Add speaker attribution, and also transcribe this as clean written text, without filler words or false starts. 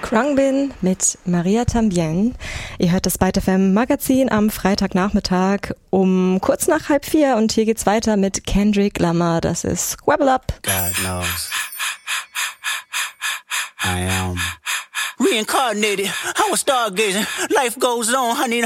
Speaker 1: Khruangbin mit Maria Tambien. Ihr hört das Byte FM Magazin am Freitagnachmittag um kurz nach 3:30 und hier geht's weiter mit Kendrick Lamar. Das ist Squabble Up.
Speaker 2: God knows. I am reincarnated. I was stargazing. Life goes on. I need